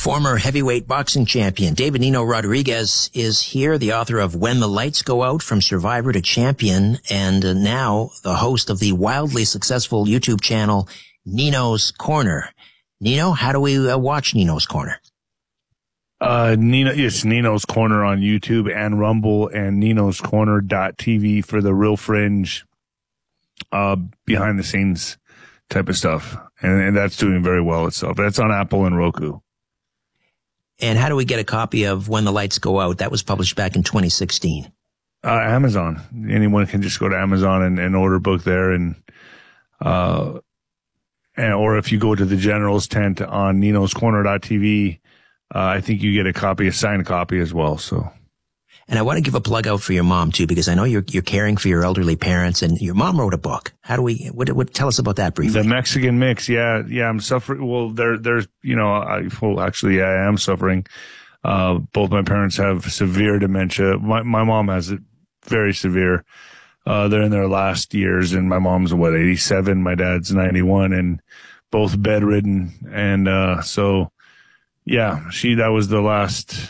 Former heavyweight boxing champion David Nino Rodriguez is here, the author of When the Lights Go Out, From Survivor to Champion, and now the host of the wildly successful YouTube channel Nino's Corner. Nino, how do we watch Nino's Corner? It's Nino's Corner on YouTube and Rumble, and ninoscorner.tv for the real fringe, behind the scenes type of stuff. And that's doing very well itself. That's on Apple and Roku. And how do we get a copy of When the Lights Go Out? That was published back in 2016. Amazon. Anyone can just go to Amazon and order a book there. Or if you go to the General's Tent on ninoscorner.tv, I think you get a signed copy as well. So. And I want to give a plug out for your mom too, because I know you're caring for your elderly parents, and your mom wrote a book. How do we, tell us about that briefly? The Mexican Mix. Yeah. I'm suffering. Well, there's, actually, I am suffering. Both my parents have severe dementia. My mom has it very severe. They're in their last years, and my mom's 87, my dad's 91, and both bedridden. And, that was the last,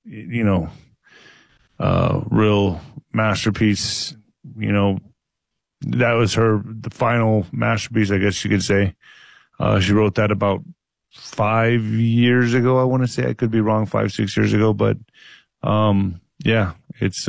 real masterpiece. That was the final masterpiece, I guess you could say. She wrote that about 5 years ago, I want to say. I could be wrong, 5-6 years ago, but it's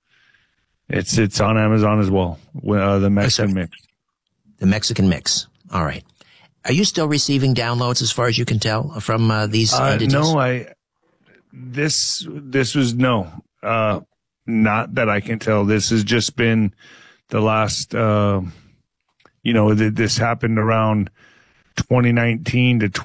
on Amazon as well. The Mexican Mix. The Mexican Mix. All right. Are you still receiving downloads, as far as you can tell, from these entities? No, this was no. Not that I can tell. This has just been the last, this happened around 2019 to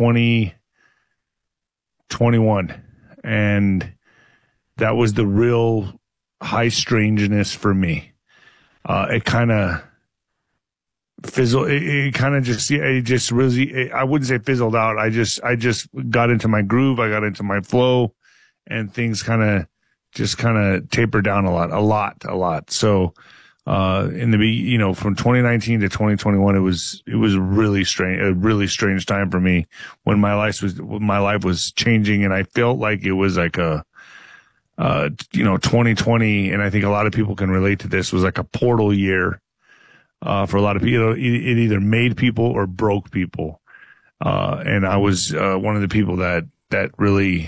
2021. And that was the real high strangeness for me. It kind of fizzled. It kind of just really, I wouldn't say fizzled out. I just got into my groove. I got into my flow, and things kind of tapered down a lot. So, from 2019 to 2021, it was really strange, a really strange time for me when my life was changing, and I felt like it was like 2020. And I think a lot of people can relate to this, was like a portal year, for a lot of people. It either made people or broke people. And I was, one of the people that really,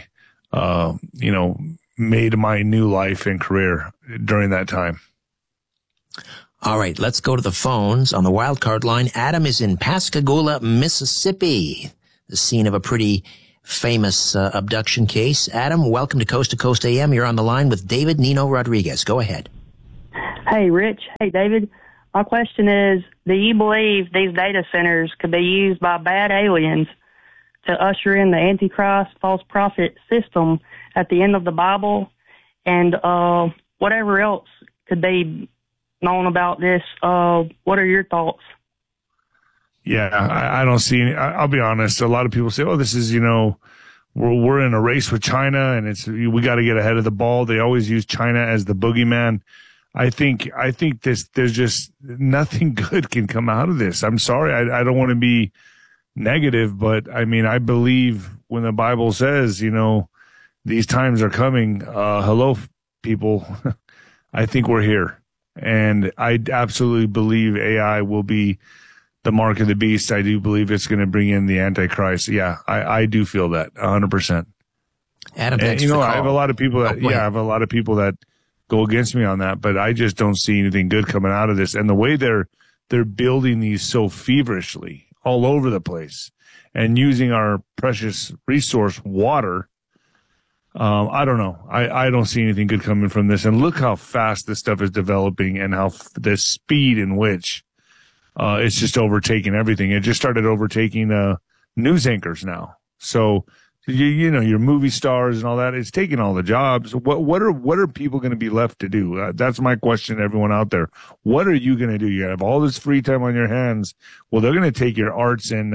made my new life and career during that time. All right, let's go to the phones. On the wild card line, Adam is in Pascagoula, Mississippi, the scene of a pretty famous abduction case. Adam, welcome to Coast AM. You're on the line with David Nino Rodriguez. Go ahead. Hey, Rich. Hey, David. My question is, do you believe these data centers could be used by bad aliens to usher in the Antichrist false prophet system at the end of the Bible, and whatever else could be known about this? What are your thoughts? Yeah, I don't see any. I'll be honest. A lot of people say, "Oh, this is we're in a race with China, and we got to get ahead of the ball." They always use China as the boogeyman. I think there's just nothing good can come out of this. I'm sorry. I don't want to be negative, but I mean, I believe when the Bible says, these times are coming. Hello, people. I think we're here. And I absolutely believe AI will be the mark of the beast. I do believe it's going to bring in the Antichrist. Yeah, I do feel that 100%. Adam, thanks for I have a lot of people that go against me on that, but I just don't see anything good coming out of this. And the way they're building these so feverishly all over the place and using our precious resource, water, I don't know. I don't see anything good coming from this. And look how fast this stuff is developing, and how the speed in which it's just overtaking everything. It just started overtaking news anchors now. So your movie stars and all that, it's taking all the jobs. What are people going to be left to do? That's my question to everyone out there. What are you going to do? You have all this free time on your hands. Well, they're going to take your arts and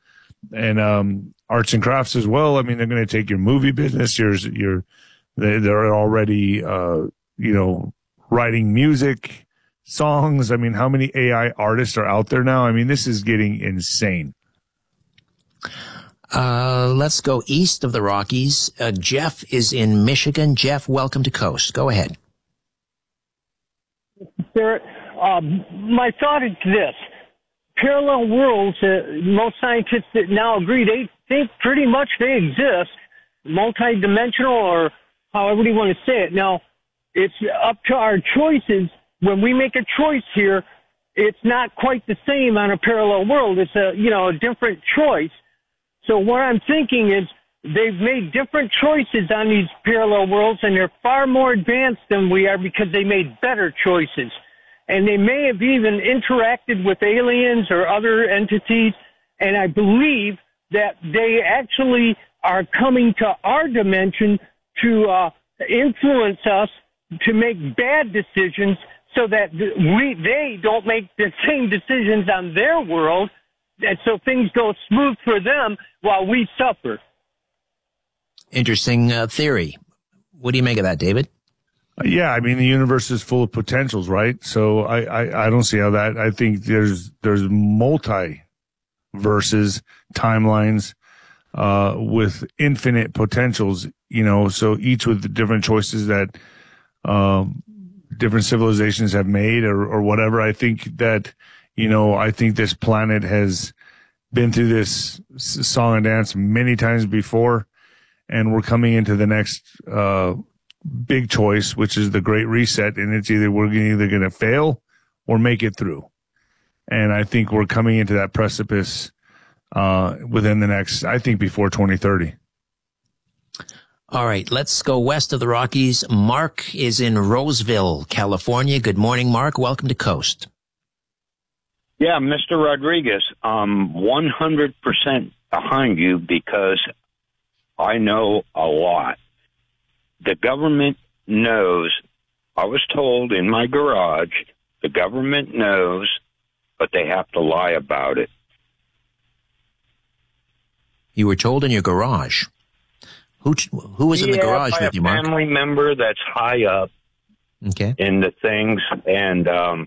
arts and crafts as well. I mean, they're going to take your movie business. They're already, writing music, songs. I mean, how many AI artists are out there now? I mean, this is getting insane. Let's go east of the Rockies. Jeff is in Michigan. Jeff, welcome to Coast. Go ahead. Sir, my thought is this. Parallel worlds, most scientists that now agree, they think pretty much they exist, multidimensional or however you want to say it. Now, it's up to our choices. When we make a choice here, it's not quite the same on a parallel world. It's a different choice. So what I'm thinking is they've made different choices on these parallel worlds, and they're far more advanced than we are because they made better choices. And they may have even interacted with aliens or other entities, and I believe that they actually are coming to our dimension to influence us to make bad decisions so that they don't make the same decisions on their world, and so things go smooth for them while we suffer. Interesting theory. What do you make of that, David? Yeah, I mean, the universe is full of potentials, right? So I don't see how that. I think there's multi-verses, timelines, with infinite potentials, so each with the different choices that different civilizations have made or whatever. I think that, I think this planet has been through this song and dance many times before, and we're coming into the next big choice, which is the Great Reset, and it's we're either going to fail or make it through. And I think we're coming into that precipice within the next, I think, before 2030. All right, let's go west of the Rockies. Mark is in Roseville, California. Good morning, Mark. Welcome to Coast. Yeah, Mr. Rodriguez, I'm 100% behind you because I know a lot. The government knows. I was told in my garage, the government knows, but they have to lie about it. You were told in your garage. Who was in the garage with you, Mark? A family member that's high up in the things. And,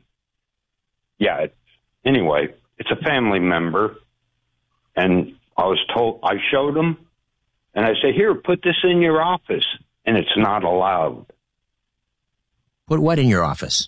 anyway, it's a family member. And I was told, I showed him, and I said, here, put this in your office. And it's not allowed. Put what in your office?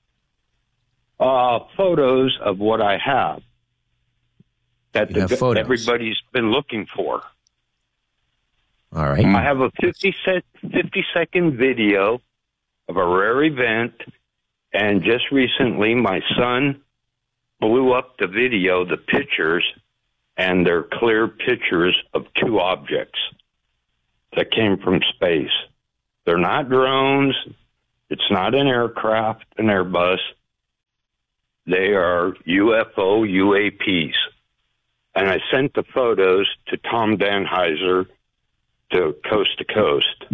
Photos of what I have that everybody's been looking for. All right. I have a 50-second video of a rare event, and just recently my son blew up the video, the pictures, and they're clear pictures of two objects that came from space. They're not drones. It's not an aircraft, an Airbus. They are UFO UAPs. And I sent the photos to Tom Danheiser to Coast.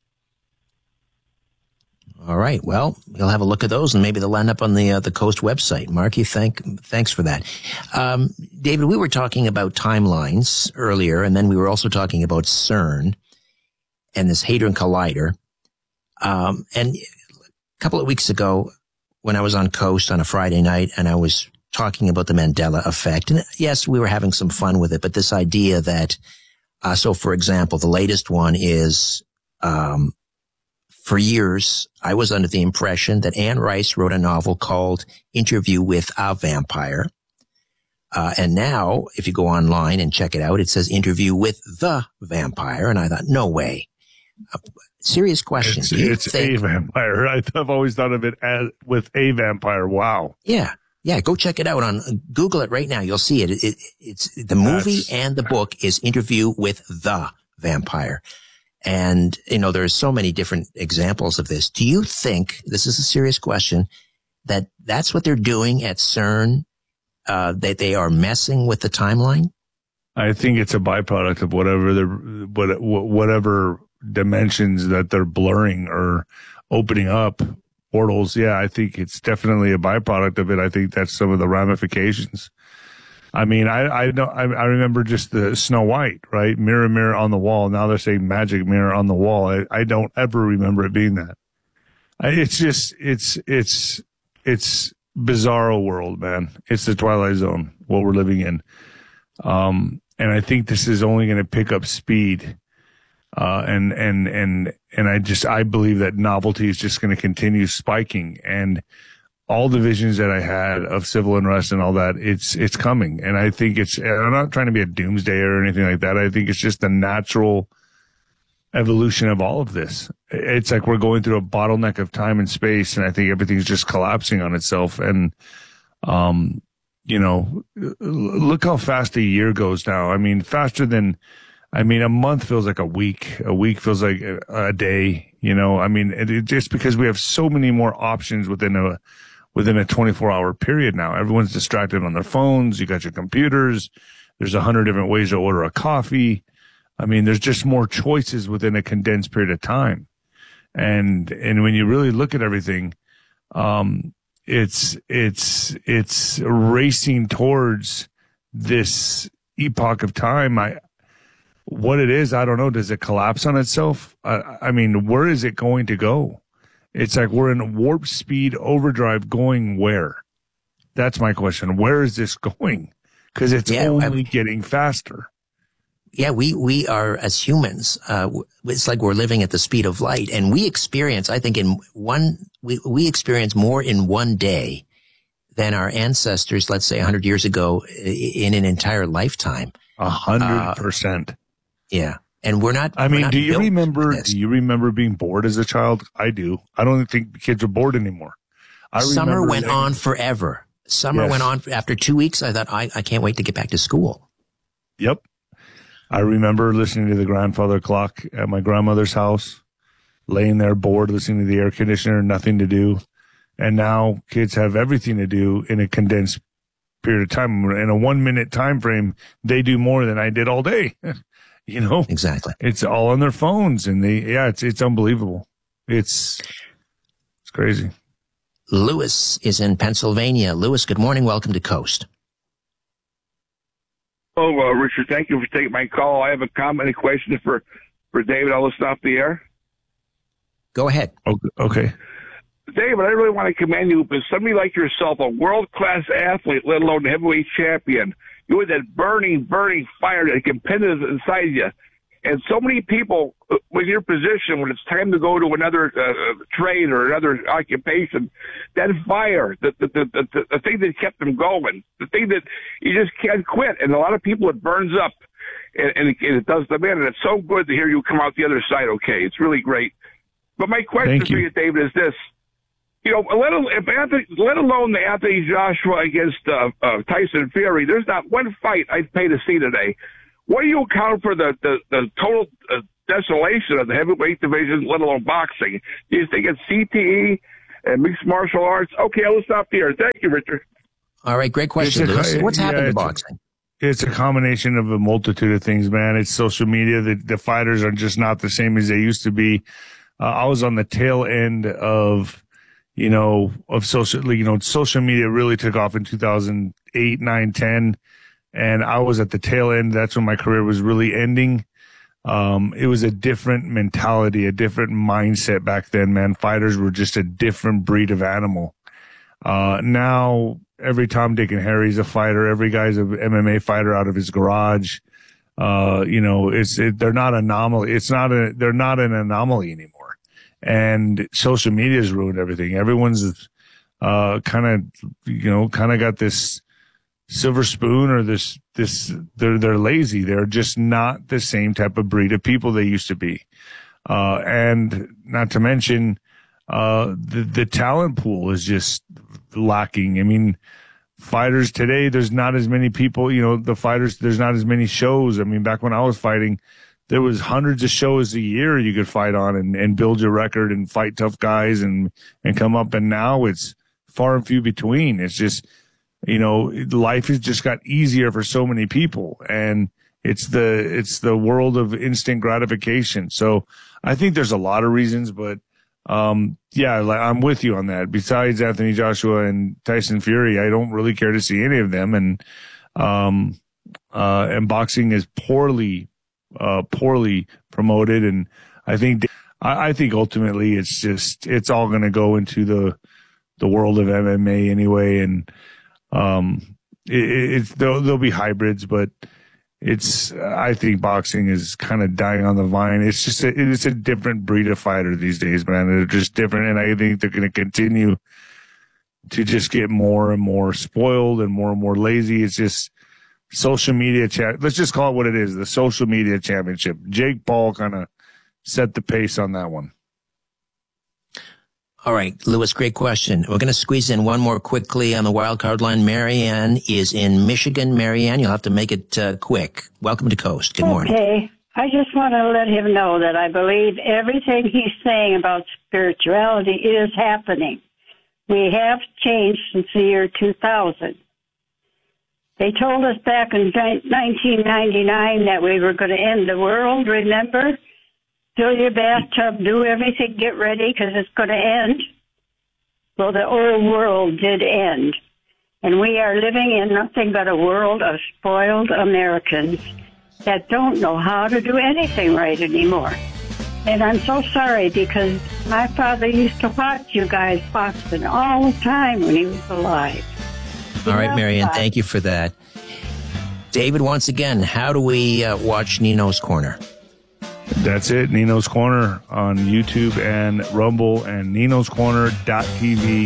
All right. Well, you'll have a look at those, and maybe they'll end up on the Coast website. Marky, thanks for that. David, we were talking about timelines earlier, and then we were also talking about CERN and this Hadron Collider. And a couple of weeks ago, when I was on Coast on a Friday night, and I was talking about the Mandela effect, and yes, we were having some fun with it, but this idea that, so for example, the latest one is, for years, I was under the impression that Anne Rice wrote a novel called Interview with a Vampire. And now, if you go online and check it out, it says Interview with the Vampire. And I thought, no way. Serious question. It's a vampire. I've always thought of it as with a vampire. Wow. Yeah. Yeah. Go check it out on Google it right now. You'll see it. It's the movie and the book is Interview with the Vampire. And, there's so many different examples of this. Do you think, this is a serious question, that that's what they're doing at CERN, that they are messing with the timeline? I think it's a byproduct of whatever dimensions that they're blurring or opening up portals. Yeah, I think it's definitely a byproduct of it. I think that's some of the ramifications. I mean, I remember just the Snow White, right? Mirror, mirror on the wall. Now they're saying magic mirror on the wall. I don't ever remember it being that. It's bizarro world, man. It's the Twilight Zone, what we're living in. And And I think this is only going to pick up speed. And I believe that novelty is just going to continue spiking, and all the visions that I had of civil unrest and all that, it's coming. And I think I'm not trying to be a doomsdayer or anything like that. I think it's just the natural evolution of all of this. It's like we're going through a bottleneck of time and space, and I think everything's just collapsing on itself. And, look how fast a year goes now. I mean, faster than, a month feels like a week. A week feels like a day, just because we have so many more options within a 24-hour period now. Everyone's distracted on their phones. You got your computers. There's 100 different ways to order a coffee. There's just more choices within a condensed period of time. And when you really look at everything, it's racing towards this epoch of time. What it is, I don't know. Does it collapse on itself? Where is it going to go? It's like we're in warp speed overdrive going where? That's my question. Where is this going? Because it's only getting faster. Yeah, we are, as humans, it's like we're living at the speed of light. And we experience, I think, we experience more in one day than our ancestors, let's say 100 years ago, in an entire lifetime. 100%. Yeah. And we're not. Do you remember being bored as a child? I do. I don't think kids are bored anymore. Summer went on forever. Summer went on after 2 weeks. I thought, I can't wait to get back to school. Yep. I remember listening to the grandfather clock at my grandmother's house, laying there bored, listening to the air conditioner, nothing to do. And now kids have everything to do in a condensed period of time. In a 1 minute time frame, they do more than I did all day. Exactly. It's all on their phones, and it's unbelievable. It's crazy. Lewis is in Pennsylvania. Lewis, good morning. Welcome to Coast. Oh, Richard, thank you for taking my call. I have a comment and question for David. I'll listen off the air. Go ahead. Okay. David, I really want to commend you, but somebody like yourself, a world-class athlete, let alone a heavyweight champion, you had that burning fire that competitive inside you. And so many people with your position, when it's time to go to another trade or another occupation, that fire, the thing that kept them going, the thing that you just can't quit. And a lot of people, it burns up, and it does them in. And it's so good to hear you come out the other side okay. It's really great. But my question for you, David, is this. Let alone the Anthony Joshua against Tyson Fury, there's not one fight I'd pay to see today. What do you account for the total desolation of the heavyweight division, let alone boxing? Do you think it's CTE and mixed martial arts? Okay, I'll stop here. Thank you, Richard. All right, great question, Lewis. What's happened to boxing? It's a combination of a multitude of things, man. It's social media. The fighters are just not the same as they used to be. I was on the tail end of social media really took off in 2008, 9, 10. And I was at the tail end. That's when my career was really ending. It was a different mentality, a different mindset back then, man. Fighters were just a different breed of animal. Now every Tom, Dick, and Harry's a fighter. Every guy's an MMA fighter out of his garage. They're not anomaly. They're not an anomaly anymore. And social media has ruined everything. Everyone's kind of got this silver spoon, or they're lazy. They're just not the same type of breed of people they used to be. And not to mention, the talent pool is just lacking. Fighters today, there's not as many people, there's not as many shows. Back when I was fighting, there was hundreds of shows a year you could fight on and build your record and fight tough guys and come up. And now it's far and few between. It's just, life has just got easier for so many people, and it's the world of instant gratification. So I think there's a lot of reasons, but, I'm with you on that. Besides Anthony Joshua and Tyson Fury, I don't really care to see any of them. And boxing is poorly promoted. And I think ultimately it's all going to go into the world of MMA anyway. And, there'll be hybrids, but I think boxing is kind of dying on the vine. It's just it's a different breed of fighter these days, man. They're just different, and I think they're going to continue to just get more and more spoiled and more lazy. It's just social media let's just call it what it is, the social media championship. Jake Paul kind of set the pace on that one. All right, Lewis, great question. We're going to squeeze in one more quickly on the wild card line. Marianne is in Michigan. Marianne, you'll have to make it quick. Welcome to Coast. Good morning. Okay. I just want to let him know that I believe everything he's saying about spirituality is happening. We have changed since the year 2000. They told us back in 1999 that we were going to end the world, remember? Fill your bathtub, do everything, get ready, because it's going to end. Well, the old world did end. And we are living in nothing but a world of spoiled Americans that don't know how to do anything right anymore. And I'm so sorry, because my father used to watch you guys boxing all the time when he was alive. All right, Marianne, thank you for that. David, once again, how do we watch Nino's Corner? That's it. Nino's Corner on YouTube and Rumble, and ninoscorner.tv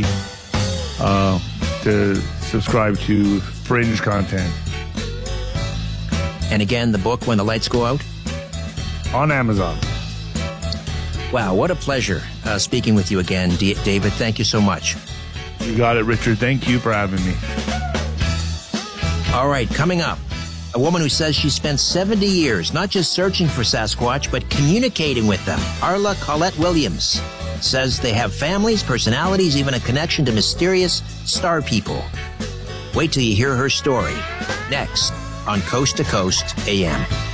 to subscribe to Fringe content. And again, the book, When the Lights Go Out? On Amazon. Wow, what a pleasure speaking with you again, David. Thank you so much. You got it, Richard. Thank you for having me. All right, coming up. A woman who says she spent 70 years not just searching for Sasquatch, but communicating with them. Arla Colette Williams says they have families, personalities, even a connection to mysterious star people. Wait till you hear her story. Next on Coast to Coast AM.